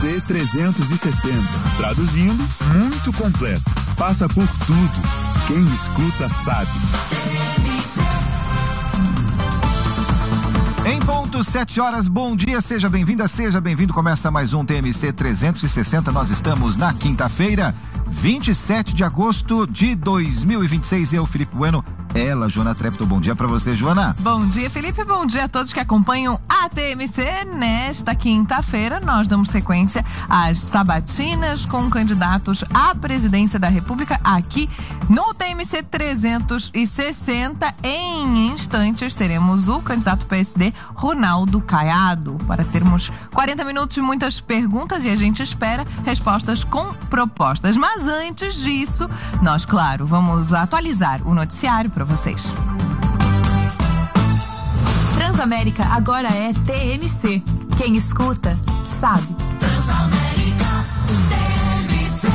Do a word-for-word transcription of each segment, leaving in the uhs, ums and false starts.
C trezentos e sessenta. Traduzindo, muito completo. Passa por tudo. Quem escuta sabe. Em ponto, sete horas, bom dia, seja bem-vinda, seja bem-vindo. Começa mais um T M C trezentos e sessenta. Nós estamos na quinta-feira, vinte e sete de agosto de dois mil e vinte e seis. Eu, Felipe Bueno, ela, Joana Trepto. Bom dia pra você, Joana. Bom dia, Felipe. Bom dia a todos que acompanham a T M C. Nesta quinta-feira, nós damos sequência às sabatinas com candidatos à presidência da República aqui no T M C trezentos e sessenta. Em instantes, teremos o candidato P S D, Ronaldo Caiado, para termos quarenta minutos de muitas perguntas e a gente espera respostas com propostas. Mas antes disso, nós, claro, vamos atualizar o noticiário para vocês. Transamérica agora é T M C. Quem escuta, sabe. Transamérica, T M C.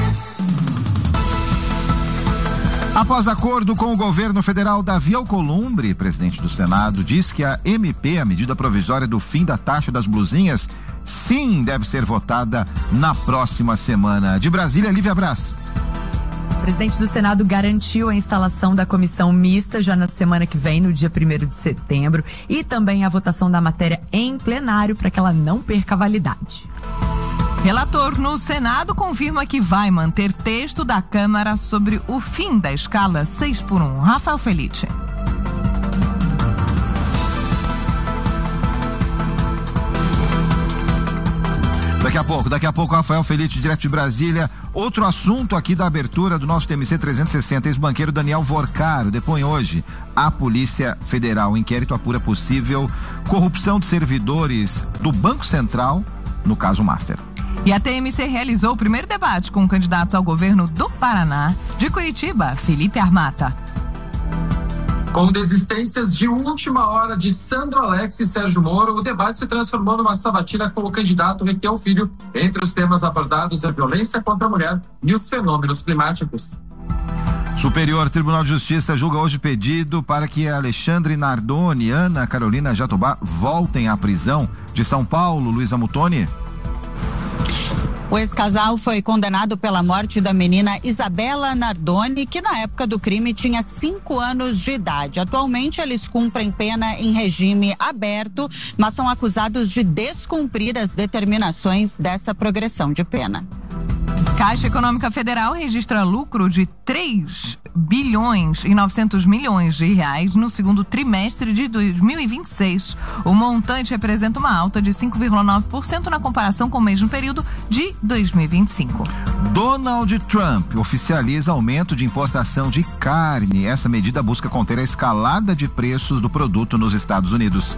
Após acordo com o governo federal, Davi Alcolumbre, presidente do Senado, diz que a M P, a medida provisória do fim da taxa das blusinhas, sim, deve ser votada na próxima semana. De Brasília, Lívia Braz. O presidente do Senado garantiu a instalação da comissão mista já na semana que vem, no dia primeiro de setembro, e também a votação da matéria em plenário para que ela não perca a validade. Relator no Senado confirma que vai manter texto da Câmara sobre o fim da escala seis por um. Rafael Felice. Daqui a pouco, daqui a pouco, Rafael Felice, direto de Brasília. Outro assunto aqui da abertura do nosso T M C trezentos e sessenta, ex-banqueiro Daniel Vorcaro depõe hoje a Polícia Federal. O inquérito apura possível corrupção de servidores do Banco Central, no caso Master. E a T M C realizou o primeiro debate com candidatos ao governo do Paraná. De Curitiba, Felipe Armata. Com desistências de última hora de Sandro Alex e Sérgio Moro, o debate se transformou numa sabatina com o candidato Requião Filho. Entre os temas abordados, a violência contra a mulher e os fenômenos climáticos. Superior Tribunal de Justiça julga hoje pedido para que Alexandre Nardoni e Ana Carolina Jatobá voltem à prisão. De São Paulo, Luísa Mutoni. O ex-casal foi condenado pela morte da menina Isabela Nardoni, que na época do crime tinha cinco anos de idade. Atualmente, eles cumprem pena em regime aberto, mas são acusados de descumprir as determinações dessa progressão de pena. Caixa Econômica Federal registra lucro de três bilhões e novecentos milhões de reais no segundo trimestre de dois mil e vinte e seis. O montante representa uma alta de cinco vírgula nove por cento na comparação com o mesmo período de dois mil e vinte e cinco. Donald Trump oficializa aumento de importação de carne. Essa medida busca conter a escalada de preços do produto nos Estados Unidos.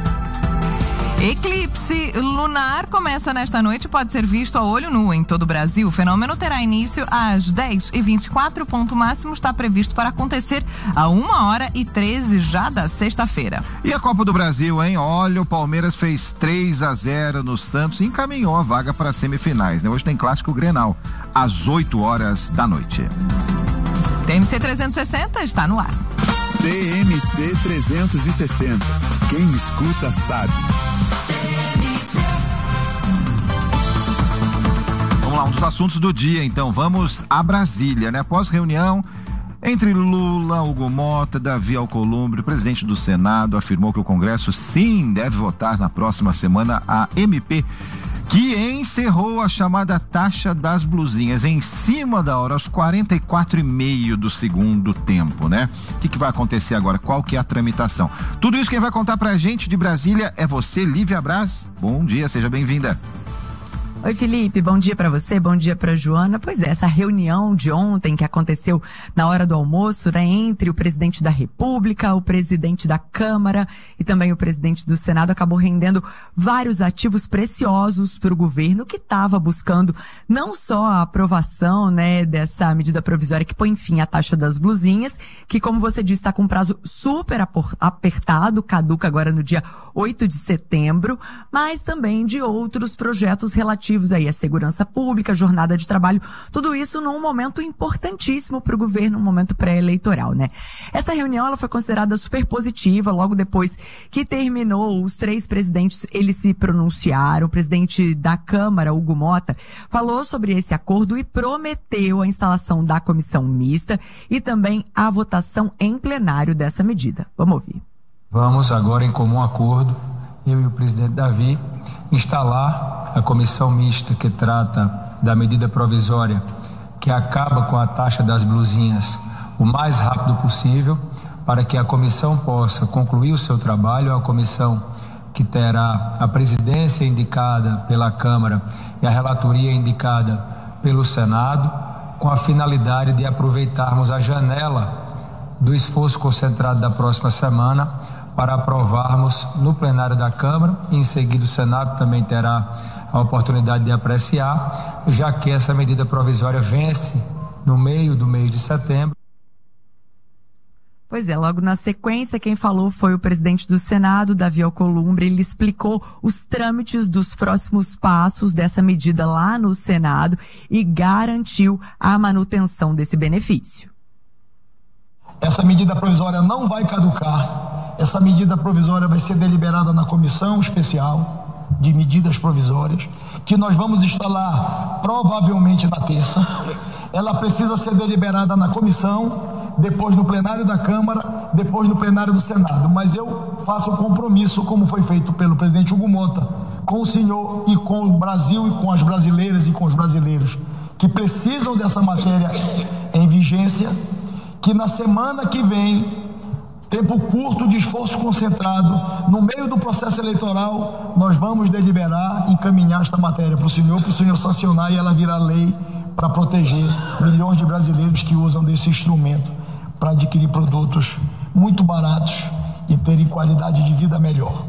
Eclipse lunar começa nesta noite e pode ser visto a olho nu em todo o Brasil. O fenômeno terá início às dez e vinte e quatro. O ponto máximo está previsto para acontecer a uma hora e treze já da sexta-feira. E a Copa do Brasil, hein? Olha, o Palmeiras fez três a zero no Santos e encaminhou a vaga para as semifinais, né? Hoje tem clássico Grenal, às oito horas da noite. T M C trezentos e sessenta está no ar. T M C trezentos e sessenta. Quem escuta sabe. Vamos lá, um dos assuntos do dia, então. Vamos a Brasília, né? Após reunião entre Lula, Hugo Mota, Davi Alcolumbre, o presidente do Senado afirmou que o Congresso sim deve votar na próxima semana a M P, que encerrou a chamada taxa das blusinhas em cima da hora, aos quarenta e quatro e meio do segundo tempo, né? O que, que vai acontecer agora? Qual que é a tramitação? Tudo isso quem vai contar pra gente de Brasília é você, Lívia Braz. Bom dia, seja bem-vinda. Oi, Felipe, bom dia para você, bom dia para Joana. Pois é, essa reunião de ontem que aconteceu na hora do almoço, né, entre o presidente da República, o presidente da Câmara e também o presidente do Senado acabou rendendo vários ativos preciosos para o governo, que estava buscando não só a aprovação, né, dessa medida provisória que põe fim à taxa das blusinhas, que, como você disse, está com prazo super apertado, caduca agora no dia oito de setembro, mas também de outros projetos relativos legislativos, aí a segurança pública, jornada de trabalho, tudo isso num momento importantíssimo para o governo, um momento pré-eleitoral, né? Essa reunião, ela foi considerada super positiva, logo depois que terminou, os três presidentes, eles se pronunciaram. O presidente da Câmara, Hugo Mota, falou sobre esse acordo e prometeu a instalação da comissão mista e também a votação em plenário dessa medida. Vamos ouvir. Vamos agora, em comum acordo, eu e o presidente Davi, instalar a comissão mista que trata da medida provisória que acaba com a taxa das blusinhas o mais rápido possível, para que a comissão possa concluir o seu trabalho. A comissão que terá a presidência indicada pela Câmara e a relatoria indicada pelo Senado, com a finalidade de aproveitarmos a janela do esforço concentrado da próxima semana para aprovarmos no plenário da Câmara, e em seguida o Senado também terá a oportunidade de apreciar, já que essa medida provisória vence no meio do mês de setembro. Pois é, logo na sequência, quem falou foi o presidente do Senado, Davi Alcolumbre. Ele explicou os trâmites dos próximos passos dessa medida lá no Senado e garantiu a manutenção desse benefício. Essa medida provisória não vai caducar. Essa medida provisória vai ser deliberada na comissão especial de medidas provisórias, que nós vamos instalar provavelmente na terça. Ela precisa ser deliberada na comissão, depois no plenário da Câmara, depois no plenário do Senado. Mas eu faço um compromisso, como foi feito pelo presidente Hugo Mota, com o senhor e com o Brasil e com as brasileiras e com os brasileiros que precisam dessa matéria em vigência, que na semana que vem, tempo curto de esforço concentrado, no meio do processo eleitoral, nós vamos deliberar, encaminhar esta matéria para o senhor, para o senhor sancionar e ela virar lei para proteger milhões de brasileiros que usam desse instrumento para adquirir produtos muito baratos e terem qualidade de vida melhor.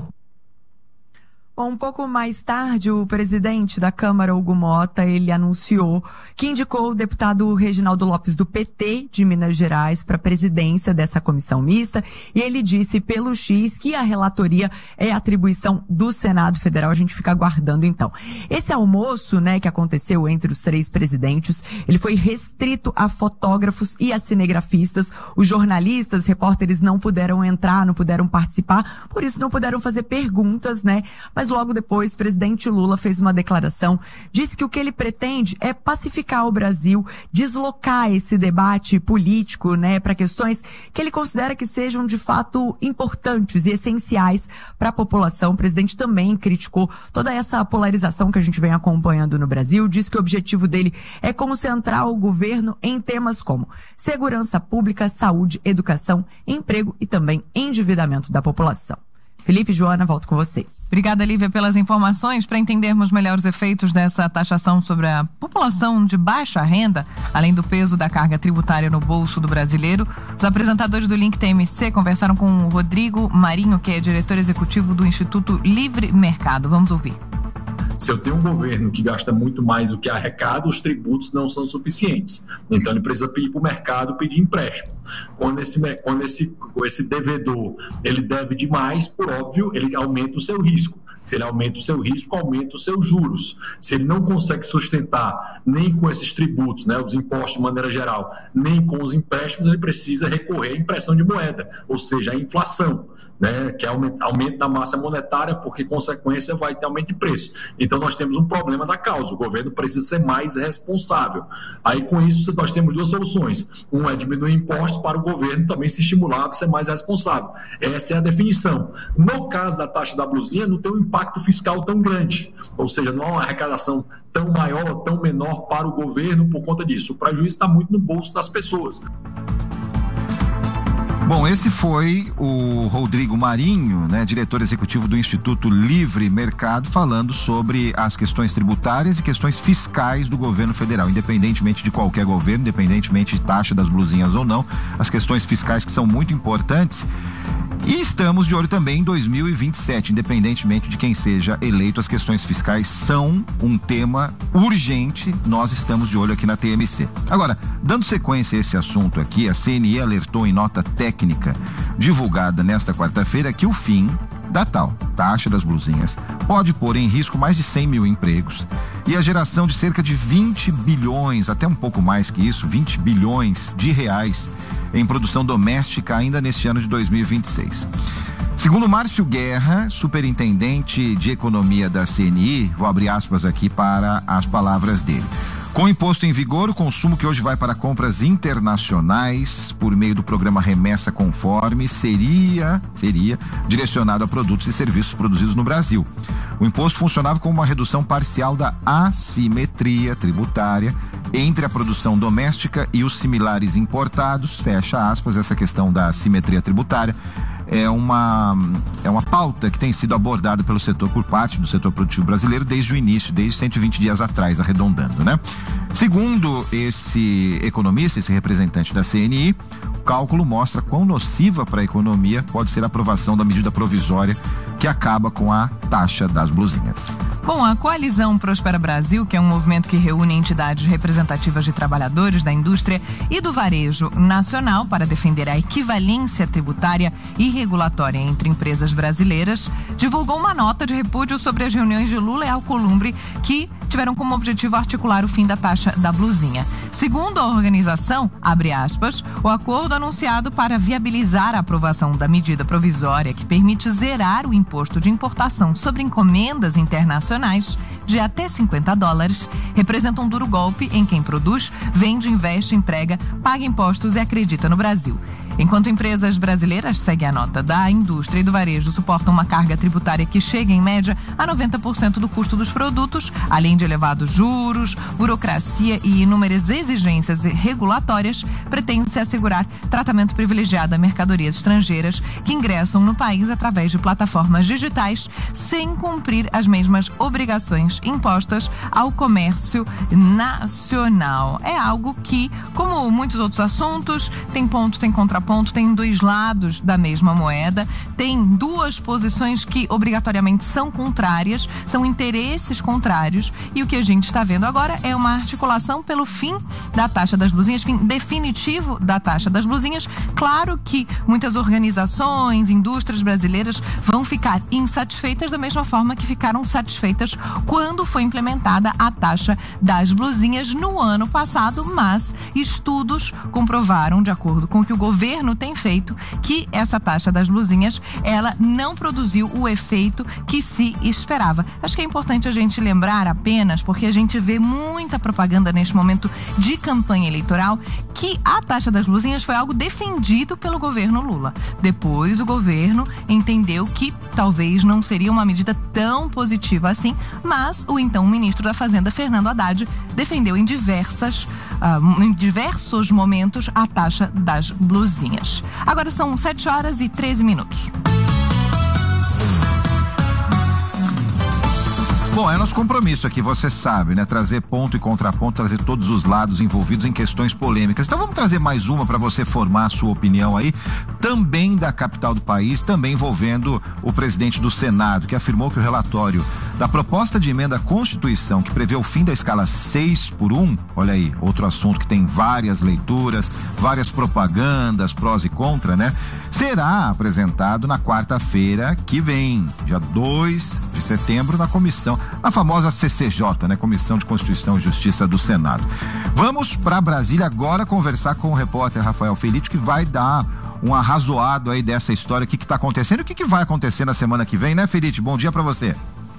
Bom, um pouco mais tarde, o presidente da Câmara, Hugo Mota, ele anunciou que indicou o deputado Reginaldo Lopes do P T de Minas Gerais para a presidência dessa comissão mista, e ele disse pelo X que a relatoria é atribuição do Senado Federal. A gente fica aguardando então. Esse almoço, né, que aconteceu entre os três presidentes, ele foi restrito a fotógrafos e a cinegrafistas. Os jornalistas, repórteres não puderam entrar, não puderam participar, por isso não puderam fazer perguntas, né? Mas logo depois, o presidente Lula fez uma declaração, disse que o que ele pretende é pacificar o Brasil, deslocar esse debate político, né, para questões que ele considera que sejam de fato importantes e essenciais para a população. O presidente também criticou toda essa polarização que a gente vem acompanhando no Brasil, disse que o objetivo dele é concentrar o governo em temas como segurança pública, saúde, educação, emprego e também endividamento da população. Felipe e Joana, volto com vocês. Obrigada, Lívia, pelas informações. Para entendermos melhor os efeitos dessa taxação sobre a população de baixa renda, além do peso da carga tributária no bolso do brasileiro, os apresentadores do Link T M C conversaram com o Rodrigo Marinho, que é diretor executivo do Instituto Livre Mercado. Vamos ouvir. Se eu tenho um governo que gasta muito mais do que arrecada, os tributos não são suficientes. Então, ele precisa pedir para o mercado pedir empréstimo. Quando esse, quando esse, esse devedor ele deve demais, por óbvio, ele aumenta o seu risco. Se ele aumenta o seu risco, aumenta os seus juros. Se ele não consegue sustentar nem com esses tributos, né, os impostos de maneira geral, nem com os empréstimos, ele precisa recorrer à impressão de moeda, ou seja, a inflação, né, que é aumento, aumento da massa monetária, porque, consequência, vai ter aumento de preço. Então, nós temos um problema da causa. O governo precisa ser mais responsável. Aí, com isso, nós temos duas soluções. Uma é diminuir impostos para o governo também se estimular a ser mais responsável. Essa é a definição. No caso da taxa da blusinha, não tem um impacto fiscal tão grande, ou seja, não há uma arrecadação tão maior ou tão menor para o governo por conta disso. O prejuízo está muito no bolso das pessoas. Bom, esse foi o Rodrigo Marinho, né, diretor executivo do Instituto Livre Mercado, falando sobre as questões tributárias e questões fiscais do governo federal, independentemente de qualquer governo, independentemente de taxa das blusinhas ou não, as questões fiscais que são muito importantes. E estamos de olho também em dois mil e vinte e sete, independentemente de quem seja eleito, as questões fiscais são um tema urgente, nós estamos de olho aqui na T M C. Agora, dando sequência a esse assunto aqui, a C N E alertou em nota técnica divulgada nesta quarta-feira que o fim da tal taxa das blusinhas pode pôr em risco mais de cem mil empregos e a geração de cerca de vinte bilhões, até um pouco mais que isso, vinte bilhões de reais em produção doméstica ainda neste ano de dois mil e vinte e seis. Segundo Márcio Guerra, superintendente de economia da C N I, vou abrir aspas aqui para as palavras dele. Com o imposto em vigor, o consumo que hoje vai para compras internacionais por meio do programa Remessa Conforme seria, seria direcionado a produtos e serviços produzidos no Brasil. O imposto funcionava como uma redução parcial da assimetria tributária entre a produção doméstica e os similares importados, fecha aspas, essa questão da assimetria tributária. É uma, é uma pauta que tem sido abordada pelo setor, por parte do setor produtivo brasileiro desde o início, desde cento e vinte dias atrás, arredondando, né? Segundo esse economista, esse representante da C N I, o cálculo mostra quão nociva para a economia pode ser a aprovação da medida provisória que acaba com a taxa das blusinhas. Bom, a Coalizão Prospera Brasil, que é um movimento que reúne entidades representativas de trabalhadores da indústria e do varejo nacional para defender a equivalência tributária e regulatória entre empresas brasileiras, divulgou uma nota de repúdio sobre as reuniões de Lula e Alcolumbre que tiveram como objetivo articular o fim da taxa da blusinha. Segundo a organização, abre aspas, o acordo anunciado para viabilizar a aprovação da medida provisória que permite zerar o imposto de importação sobre encomendas internacionais de até cinquenta dólares representa um duro golpe em quem produz, vende, investe, emprega, paga impostos e acredita no Brasil. Enquanto empresas brasileiras, segue a nota, da indústria e do varejo suportam uma carga tributária que chega, em média, a noventa por cento do custo dos produtos, além de elevados juros, burocracia e inúmeras exigências regulatórias, pretende-se assegurar tratamento privilegiado a mercadorias estrangeiras que ingressam no país através de plataformas digitais, sem cumprir as mesmas obrigações impostas ao comércio nacional. É algo que, como muitos outros assuntos, tem ponto, tem contraponto, tem dois lados da mesma moeda, tem duas posições que obrigatoriamente são contrárias, são interesses contrários, e o que a gente está vendo agora é uma articulação pelo fim da taxa das blusinhas, fim definitivo da taxa das blusinhas. Claro que muitas organizações, indústrias brasileiras vão ficar insatisfeitas da mesma forma que ficaram satisfeitas quando foi implementada a taxa das blusinhas no ano passado, mas estudos comprovaram, de acordo com o que o governo tem feito, que essa taxa das blusinhas, ela não produziu o efeito que se esperava. Acho que é importante a gente lembrar apenas, porque a gente vê muita propaganda neste momento de campanha eleitoral, que a taxa das blusinhas foi algo defendido pelo governo Lula. Depois o governo entendeu que talvez não seria uma medida tão positiva assim, mas o então ministro da Fazenda, Fernando Haddad, defendeu em diversas, uh, em diversos momentos a taxa das blusinhas. Agora são sete horas e treze minutos. Bom, é nosso compromisso aqui, você sabe, né? Trazer ponto e contraponto, trazer todos os lados envolvidos em questões polêmicas. Então vamos trazer mais uma para você formar a sua opinião aí, também da capital do país, também envolvendo o presidente do Senado, que afirmou que o relatório da proposta de emenda à Constituição, que prevê o fim da escala seis por um, olha aí, outro assunto que tem várias leituras, várias propagandas, prós e contra, né? Será apresentado na quarta-feira que vem, dia dois de setembro, na comissão, a famosa C C J, né? Comissão de Constituição e Justiça do Senado. Vamos para Brasília agora conversar com o repórter Rafael Felite, que vai dar um arrazoado aí dessa história, o que que tá acontecendo e o que que vai acontecer na semana que vem, né, Felite? Bom dia para você.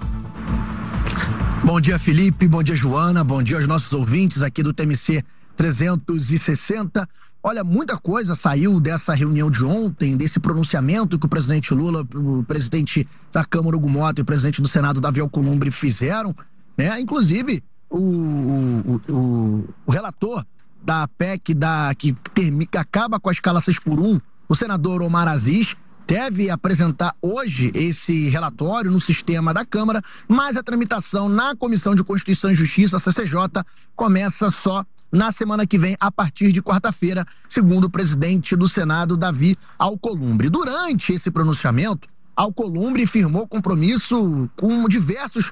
Bom dia, Felipe, bom dia, Joana, bom dia aos nossos ouvintes aqui do T M C trezentos e sessenta. Olha, muita coisa saiu dessa reunião de ontem, desse pronunciamento que o presidente Lula, o presidente da Câmara, Hugo Mota, e o presidente do Senado, Davi Alcolumbre, fizeram, né? Inclusive, o, o, o, o relator da P E C da, que, termi, que acaba com a escala seis por um, o senador Omar Aziz, deve apresentar hoje esse relatório no sistema da Câmara, mas a tramitação na Comissão de Constituição e Justiça, a C C J, começa só na semana que vem, a partir de quarta-feira, segundo o presidente do Senado, Davi Alcolumbre. Durante esse pronunciamento, Alcolumbre firmou compromisso com diversos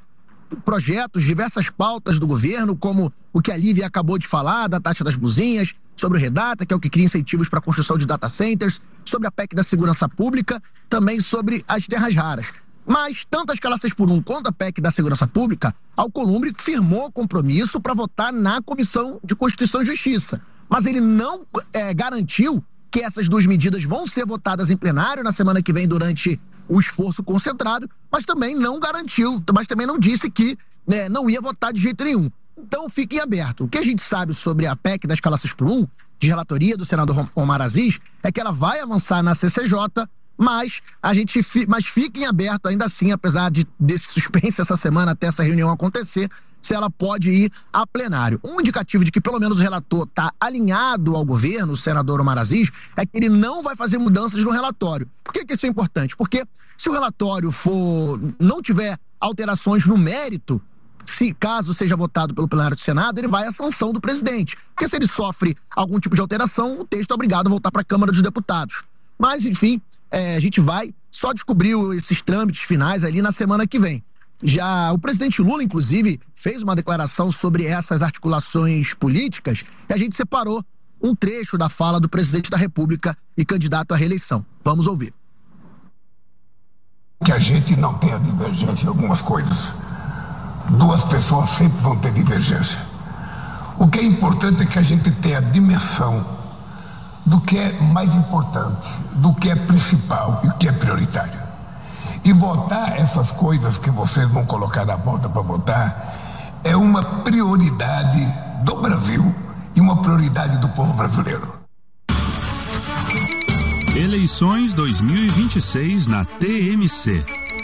projetos, diversas pautas do governo, como o que a Lívia acabou de falar, da taxa das blusinhas, sobre o Redata, que é o que cria incentivos para a construção de data centers, sobre a P E C da segurança pública, também sobre as terras raras. Mas, tanto a escala seis por um quanto a P E C da segurança pública, Alcolumbre firmou compromisso para votar na Comissão de Constituição e Justiça. Mas ele não é, garantiu que essas duas medidas vão ser votadas em plenário na semana que vem durante o esforço concentrado, mas também não garantiu, mas também não disse que né, não ia votar de jeito nenhum. Então, fique em aberto. O que a gente sabe sobre a P E C da escala seis por um, de relatoria do senador Omar Aziz, é que ela vai avançar na C C J, mas a gente fi, mas fique em aberto ainda assim, apesar de, desse suspense essa semana até essa reunião acontecer, se ela pode ir a plenário. Um indicativo de que pelo menos o relator está alinhado ao governo, o senador Omar Aziz, é que ele não vai fazer mudanças no relatório. Por que, que isso é importante? Porque se o relatório for, não tiver alterações no mérito, se caso seja votado pelo plenário do Senado, ele vai à sanção do presidente. Porque se ele sofre algum tipo de alteração, o texto é obrigado a voltar para a Câmara dos Deputados. Mas, enfim, é, a gente vai só descobrir esses trâmites finais ali na semana que vem. Já o presidente Lula, inclusive, fez uma declaração sobre essas articulações políticas e a gente separou um trecho da fala do presidente da República e candidato à reeleição. Vamos ouvir. Que a gente não tenha divergência em algumas coisas. Duas pessoas sempre vão ter divergência. O que é importante é que a gente tenha a dimensão do que é mais importante, do que é principal e o que é prioritário. E votar essas coisas que vocês vão colocar na pauta para votar é uma prioridade do Brasil e uma prioridade do povo brasileiro. Eleições dois mil e vinte e seis na T M C.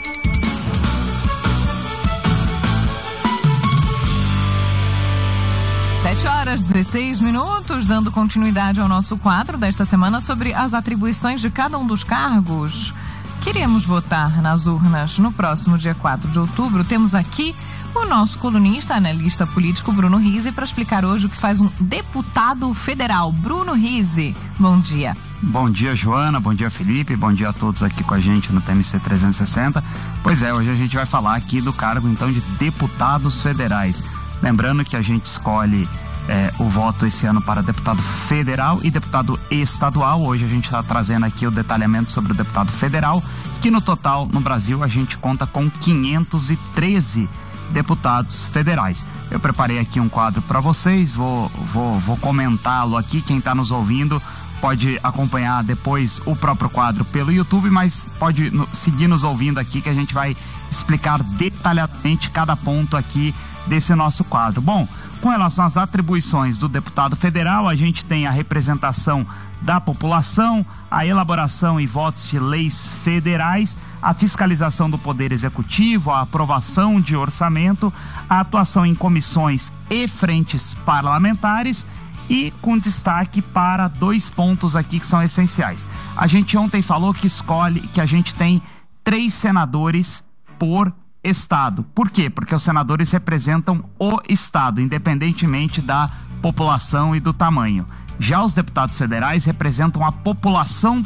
sete horas e dezesseis minutos, dando continuidade ao nosso quadro desta semana sobre as atribuições de cada um dos cargos. Queremos votar nas urnas no próximo dia quatro de outubro. Temos aqui o nosso colunista, analista político Bruno Rizzi, para explicar hoje o que faz um deputado federal. Bruno Rizzi, bom dia. Bom dia, Joana, bom dia, Felipe, bom dia a todos aqui com a gente no T M C trezentos e sessenta. Pois é, hoje a gente vai falar aqui do cargo, então, de deputados federais. Lembrando que a gente escolhe é, o voto esse ano para deputado federal e deputado estadual. Hoje a gente está trazendo aqui o detalhamento sobre o deputado federal, que no total, no Brasil, a gente conta com quinhentos e treze deputados federais. Eu preparei aqui um quadro para vocês, vou, vou, vou comentá-lo aqui. Quem está nos ouvindo pode acompanhar depois o próprio quadro pelo YouTube, mas pode no, seguir nos ouvindo aqui, que a gente vai explicar detalhadamente cada ponto aqui desse nosso quadro. Bom, com relação às atribuições do deputado federal, a gente tem a representação da população, a elaboração e votos de leis federais, a fiscalização do Poder Executivo, a aprovação de orçamento, a atuação em comissões e frentes parlamentares, e com destaque para dois pontos aqui que são essenciais. A gente ontem falou que escolhe, que a gente tem três senadores por estado. Por quê? Porque os senadores representam o estado, independentemente da população e do tamanho. Já os deputados federais representam a população